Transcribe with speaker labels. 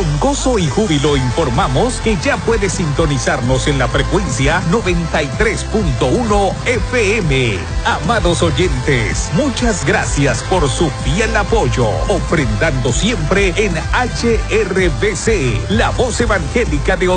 Speaker 1: Con gozo y júbilo informamos que ya puedes sintonizarnos en la frecuencia 93.1 FM. Amados oyentes, muchas gracias por su fiel apoyo, ofrendando siempre en HRBC, la voz evangélica de